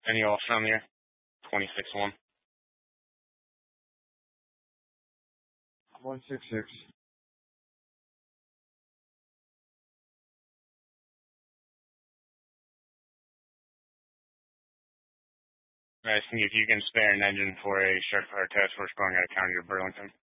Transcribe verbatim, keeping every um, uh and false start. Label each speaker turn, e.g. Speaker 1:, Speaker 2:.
Speaker 1: Any off from you? twenty-six one.
Speaker 2: one six six.
Speaker 1: Asking if you can spare an engine for a Sharp Fire task force going out of county to Burlington.